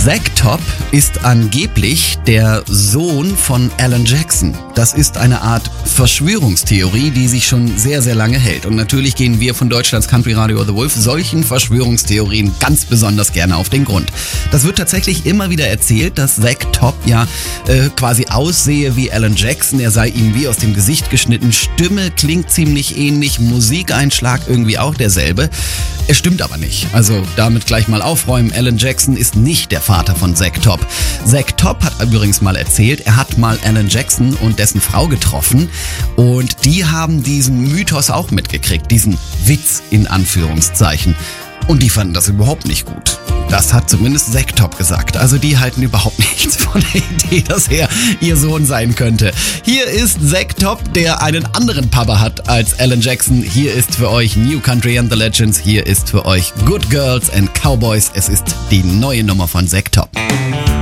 Zack Top ist angeblich der Sohn von Alan Jackson. Das ist eine Art Verschwörungstheorie, die sich schon sehr, sehr lange hält. Und natürlich gehen wir von Deutschlands Country Radio The Wolf solchen Verschwörungstheorien ganz besonders gerne auf den Grund. Das wird tatsächlich immer wieder erzählt, dass Zack Top quasi aussehe wie Alan Jackson. Er sei ihm wie aus dem Gesicht geschnitten. Stimme klingt ziemlich ähnlich, Musikeinschlag irgendwie auch derselbe. Es stimmt aber nicht. Also damit gleich mal aufräumen. Alan Jackson ist nicht der Vater von Zack Top. Zack Top hat übrigens mal erzählt, er hat mal Alan Jackson und dessen Frau getroffen und die haben diesen Mythos auch mitgekriegt, diesen Witz in Anführungszeichen. Und die fanden das überhaupt nicht gut. Das hat zumindest Zack Top gesagt. Also die halten überhaupt nichts von der Idee, dass er ihr Sohn sein könnte. Hier ist Zack Top, der einen anderen Papa hat als Alan Jackson. Hier ist für euch New Country and the Legends. Hier ist für euch Good Girls and Cowboys. Es ist die neue Nummer von Zack Top.